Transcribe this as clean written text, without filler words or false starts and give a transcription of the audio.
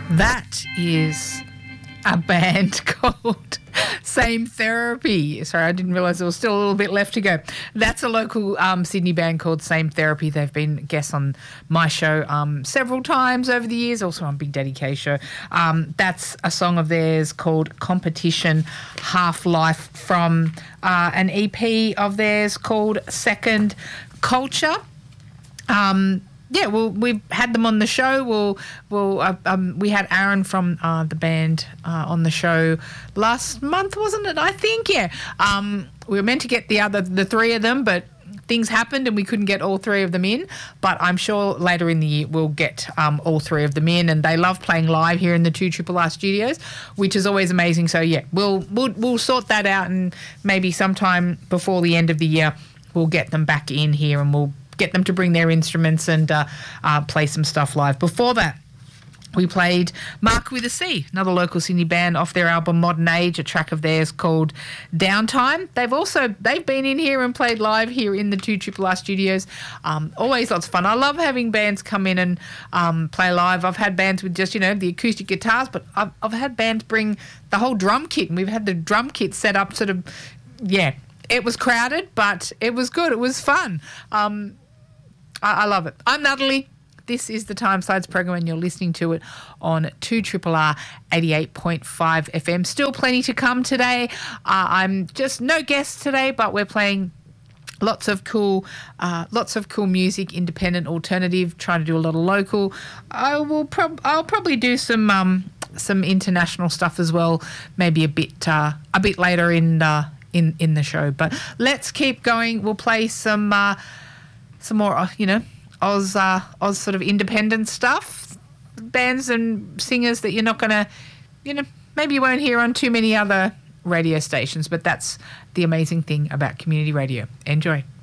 That is a band called Same Therapy. Sorry, I didn't realise there was still a little bit left to go. That's a local Sydney band called Same Therapy. They've been guests on my show several times over the years, also on Big Daddy K Show. That's a song of theirs called Competition Half-Life from an EP of theirs called Second Culture. Yeah, well, we've had them on the show. We had Aaron from the band on the show last month, wasn't it? I think, yeah. We were meant to get the three of them, but things happened and we couldn't get all three of them in. But I'm sure later in the year we'll get all three of them in, and they love playing live here in the 2RRR studios, which is always amazing. So yeah, we'll sort that out, and maybe sometime before the end of the year we'll get them back in here and we'll get them to bring their instruments and play some stuff live. Before that, we played Mark with a C, another local Sydney band, off their album Modern Age, a track of theirs called Downtime. They've been in here and played live here in the 2RRR studios. Always lots of fun. I love having bands come in and play live. I've had bands with just, the acoustic guitars, but I've had bands bring the whole drum kit, and we've had the drum kit set up sort of, yeah. It was crowded, but it was good. It was fun. I love it. I'm Natalie. This is the Timesides program, and you're listening to it on 2RRR 88.5 FM. Still plenty to come today. I'm just no guests today, but we're playing lots of cool music, independent, alternative. Trying to do a lot of local. I'll probably do some international stuff as well. Maybe a bit later in the show. But let's keep going. We'll play some more, Oz sort of independent stuff, bands and singers that you're not going to, maybe you won't hear on too many other radio stations, but that's the amazing thing about community radio. Enjoy.